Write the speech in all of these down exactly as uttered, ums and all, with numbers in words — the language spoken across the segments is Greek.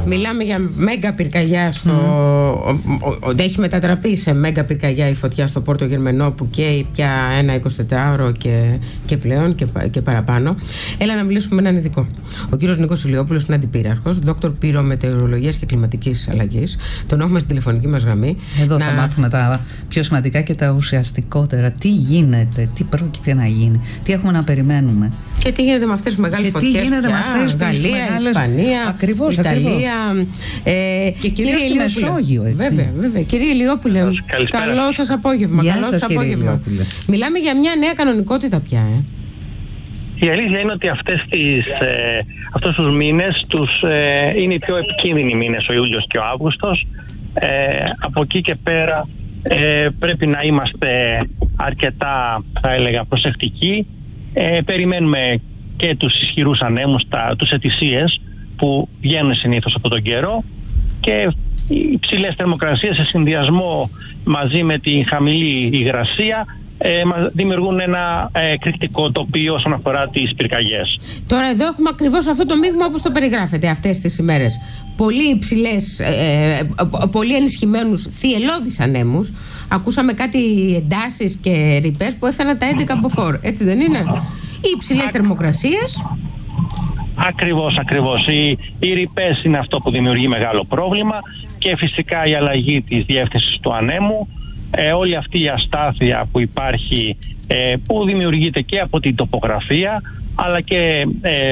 Μιλάμε για μέγα πυρκαγιά στο. Mm. Έχει μετατραπεί σε μέγα πυρκαγιά η φωτιά στο Πόρτο Γερμενό που καίει πια ένα εικοσιτετράωρο και, και πλέον και, και παραπάνω. Έλα να μιλήσουμε με έναν ειδικό. Ο κύριος Νίκος Ηλιόπουλος είναι αντιπύραρχος, δόκτωρ πυρομετεωρολογίας και κλιματικής αλλαγής. Τον έχουμε στην τηλεφωνική μας γραμμή. Εδώ να... θα μάθουμε τα πιο σημαντικά και τα ουσιαστικότερα. Τι γίνεται, τι πρόκειται να γίνει, τι έχουμε να περιμένουμε. Και τι γίνεται με αυτές τις μεγάλες φωτιές. Τι γίνεται πια, με αυτές τις Γαλλία, μεγάλες... Ισπανία, ακριβώς, Ιταλία. Ακριβώς. Ε, και κυρίως στη Μεσόγειο, έτσι. Βέβαια, βέβαια. Κύριε Ηλιόπουλε, καλό σας απόγευμα. Γεια καλό σας, σας κύριε απόγευμα. Ηλιόπουλε. Μιλάμε για μια νέα κανονικότητα πια, ε. Η αλήθεια είναι ότι αυτές τις, ε, αυτούς τους μήνες τους, ε, είναι οι πιο επικίνδυνοι μήνες, ο Ιούλιος και ο Αύγουστος. Ε, από εκεί και πέρα ε, πρέπει να είμαστε αρκετά, θα έλεγα, προσεκτικοί. Ε, περιμένουμε και τους ισχυρούς ανέμους, τα, τους ετησίες που βγαίνουν συνήθως από τον καιρό, και οι ψηλές θερμοκρασίες σε συνδυασμό μαζί με τη χαμηλή υγρασία ε, δημιουργούν ένα ε, κριτικό τοπίο όσον αφορά τις πυρκαγιές. Τώρα εδώ έχουμε ακριβώς αυτό το μείγμα όπως το περιγράφετε αυτές τις ημέρες. Πολύ υψηλές, ε, πολύ ενισχυμένους θυελλώδεις ανέμους. Ακούσαμε κάτι εντάσεις και ρηπές που έφταναν τα έντεκα μποφόρ, έτσι δεν είναι? Οι υψηλές θερμοκρασίες. Ακριβώς, ακριβώς. Οι, οι ρηπές είναι αυτό που δημιουργεί μεγάλο πρόβλημα, και φυσικά η αλλαγή της διεύθυνσης του ανέμου, ε, όλη αυτή η αστάθεια που υπάρχει, ε, που δημιουργείται και από την τοπογραφία, αλλά και ε,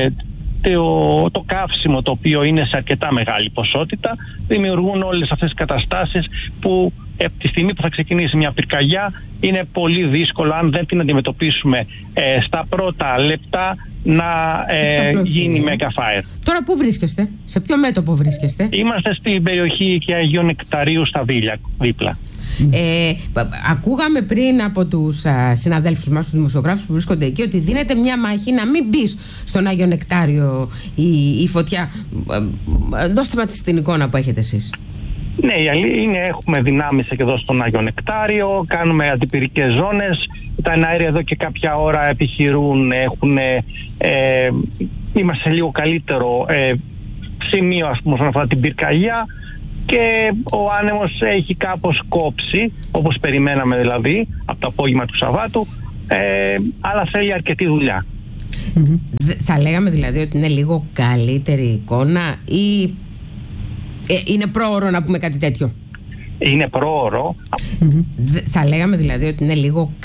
το, το καύσιμο, το οποίο είναι σε αρκετά μεγάλη ποσότητα, δημιουργούν όλες αυτές τις καταστάσεις που από τη στιγμή που θα ξεκινήσει μια πυρκαγιά είναι πολύ δύσκολο, αν δεν την αντιμετωπίσουμε ε, στα πρώτα λεπτά, να ε, γίνει mega fire. Τώρα πού βρίσκεστε, σε ποιο μέτωπο βρίσκεστε? Είμαστε στην περιοχή και Αγίου Νεκταρίου στα Δίλια, δίπλα. Ε, ακούγαμε πριν από τους α, συναδέλφους μας, τους δημοσιογράφους που βρίσκονται εκεί, ότι δίνεται μια μάχη να μην μπει στον Άγιο Νεκτάριο η, η φωτιά. Δώστε μας την εικόνα που έχετε εσείς. Ναι, η αλήθεια είναι, έχουμε δυνάμεις και εδώ στον Άγιο Νεκτάριο, κάνουμε αντιπυρικές ζώνες, τα εναέρια εδώ και κάποια ώρα επιχειρούν, έχουν, ε, είμαστε σε λίγο καλύτερο ε, σημείο, ας πούμε, όσον αφορά την πυρκαγιά, και ο άνεμος έχει κάπως κόψει, όπως περιμέναμε δηλαδή, από το απόγευμα του Σαββάτου, ε, αλλά θέλει αρκετή δουλειά. Mm-hmm. Θα λέγαμε δηλαδή ότι είναι λίγο καλύτερη εικόνα, ή ε, είναι πρόωρο να πούμε κάτι τέτοιο? Είναι πρόωρο. Mm-hmm. Θα λέγαμε δηλαδή ότι είναι λίγο